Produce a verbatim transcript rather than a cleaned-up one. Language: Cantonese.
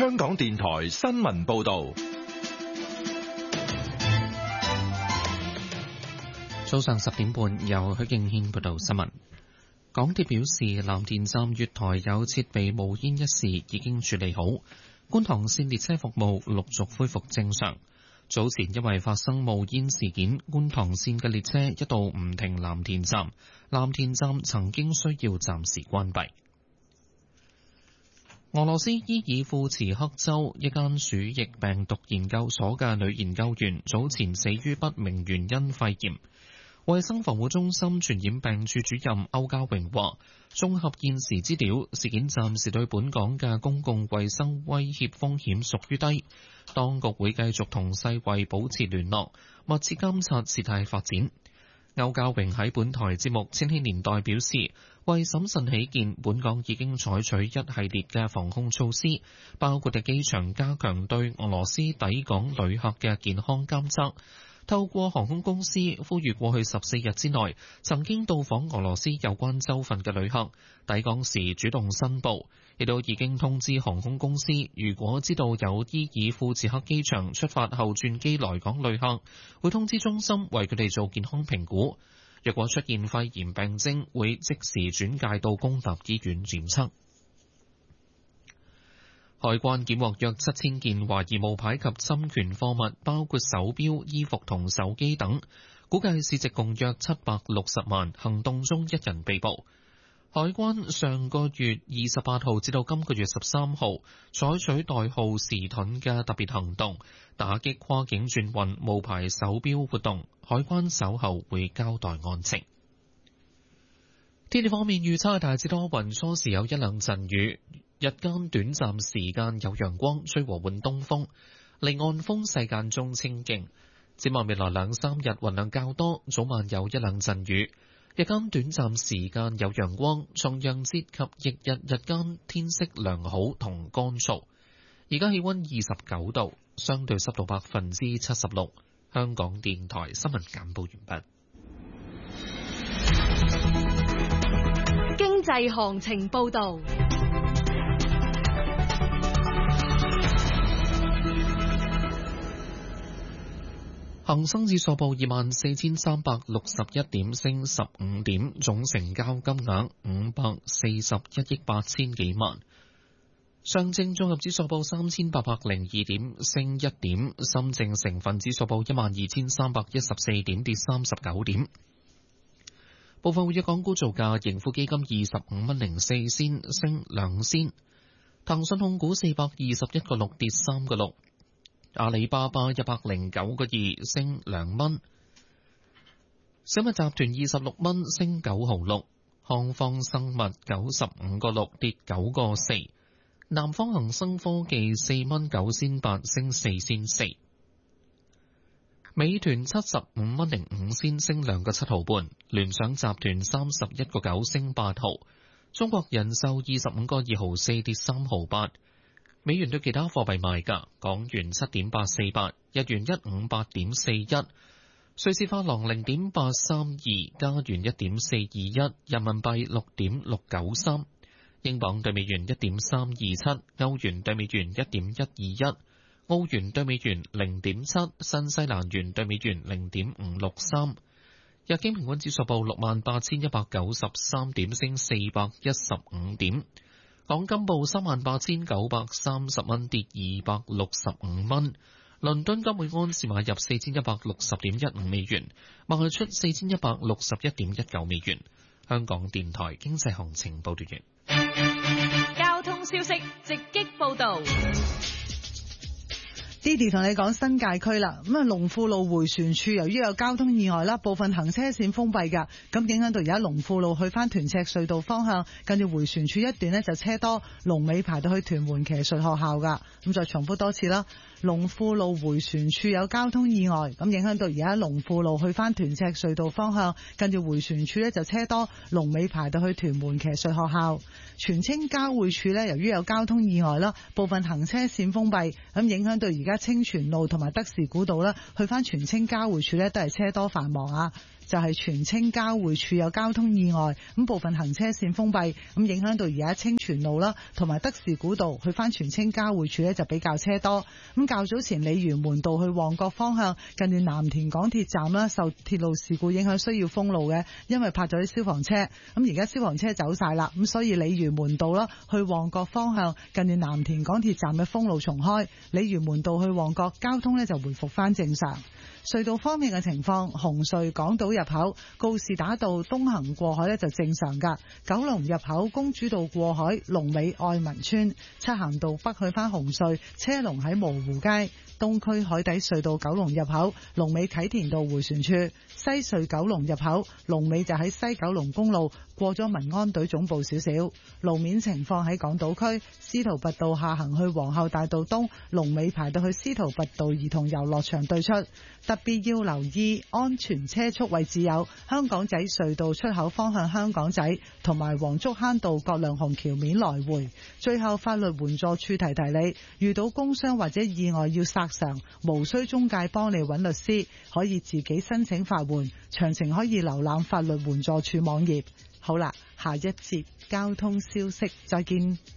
香港電台新聞報道。 早上十點半，由許敬軒報道新聞。港鐵表示，藍田站月台有設備冒煙一事已經處理好，觀塘線列車服務陸續恢復正常。早前因為發生冒煙事件，觀塘線嘅列車一度唔停藍田站，藍田站曾經需要暫時關閉。俄羅斯伊爾庫茨克州一間鼠疫病毒研究所嘅女研究員早前死於不明原因肺炎。衛生防護中心傳染病處主任歐家榮話，綜合現時資料，事件暫時對本港嘅公共衛生威脅風險屬於低。當局會繼續同世衛保持聯絡，密切監察事態發展。歐家榮喺本台節目《千禧年代》表示，為審慎起見，本港已經採取一系列嘅防控措施，包括喺機場加強對俄羅斯抵港旅客嘅健康監測。透過航空公司呼籲過去十四日之內曾經到訪俄羅斯有關州份嘅旅客抵港時主動申報，亦都已經通知航空公司，如果知道有伊爾庫茨克機場出發後轉機來港旅客，會通知中心為佢哋做健康評估。若果出現肺炎病徵，會即時轉介到公立醫院檢測。海關檢獲約七千件懷疑冒牌及侵權貨物，包括手錶、衣服同手機等，估計市值共約七百六十萬。行動中一人被捕。海關上個月二十八號至到今個月十三號採取代號時盾嘅特別行動，打擊跨境轉運冒牌手錶活動。海關稍後會交代案情。天氣方面預測大致多雲，初時有一兩陣雨。日間短暫時間有陽光，吹和緩東風，離岸風勢間中清勁。展望未來兩三日雲量較多，早晚有一兩陣雨。日間短暫時間有陽光，重陽節及翌日日間天色良好同乾燥。而家氣溫二十九度，相對濕度百分之七十六。香港電台新聞簡報完畢。 經濟行情報道。 恒生指數報二萬四千三百六十一點，升十五點，總成交金額五百四十一億八千幾萬。上證綜合指數報三千八百零二點，升一點。深證成分指數報一萬二千三百一十四點，跌三十九點。部分活躍港股造價，盈富基金二十五蚊零四仙，升兩仙。騰訊控股四百二十一個六，跌三個六。阿里巴巴一百零九個二，升兩蚊。小米集團二十六蚊，升九毫六。康方生物九十五個六，跌九個四。南方恒生科技四蚊九仙八，升四仙四。美團七十五蚊零五仙，升兩個七毫半。聯想集團三十一個九，升八毫。中國人壽二十五個二毫四，跌三毫八。美元對其他貨幣賣價：港元七點八四八，日元一五八點四一，瑞士法郎零點八三二，加元一點四二一，人民幣六點六九三，英鎊對美元一點三二七，歐元對美元一點一二一，澳元對美元零點七，新西蘭元對美元零點五六三。日經平均指數報六萬八千一百九十三點，升四百一十五點。港金報三萬八千九百三十蚊，跌二百六十五蚊。倫敦金每安士買入四千一百六十點一五美元，賣出四千一百六十一點一九美元。香港電台經濟行情報道完。 交通消息直擊報道。 Didi 同你講新界區啦，咁啊龍富路迴旋處由於有交通意外啦，部分行車線封閉噶，咁影響到而家龍富路去翻屯赤隧道方向，近住迴旋處一段呢就車多，龍尾排到去屯門騎術學校噶。咁再重複多次啦，龍富路迴旋處有交通意外，咁影響到而家龍富路去翻屯赤隧道方向，近住迴旋處呢就車多，龍尾排到去屯門騎術學校。荃青交匯處呢，由於有交通意外啦，部分行車線封閉，咁影響到而家清泉路同埋德士古道啦，去翻荃青交匯處呢都係車多繁忙啊。 就係荃青交匯處有交通意外，咁部分行車線封閉，咁影響到而家清泉路啦，同埋德士古道去翻荃青交匯處呢就比較車多。咁較早前鯉魚門道去旺角方向，近住藍田港鐵站啦，受鐵路事故影響需要封路嘅，因為泊咗啲消防車。咁而家消防車走晒啦，咁所以鯉魚門道啦去旺角方向，近住藍田港鐵站嘅封路重開，鯉魚門道去旺角交通呢就回復翻正常。隧道方面嘅情況，紅隧港島入口告士打道東行過海呢就正常噶，九龍入口公主道過海龍尾愛民村，漆咸道北去翻紅隧車龍喺蕪湖街，東區海底隧道九龍入口龍尾啟田道迴旋處，西隧九龍入口龍尾就喺西九龍公路過咗民安隊總部少少。路面情況喺港島區司徒拔道下行去皇后大道東龍尾排到去司徒拔道兒童遊樂場對出。特別要留意安全車速位置有香港仔隧道出口方向香港仔同埋黃竹坑道葛量洪橋面來回。最後法律援助處提提你，遇到工傷或者意外要索償，無需中介幫你揾律師，可以自己申請法援，詳情可以瀏覽法律援助處網頁。好啦，下一節交通消息再見。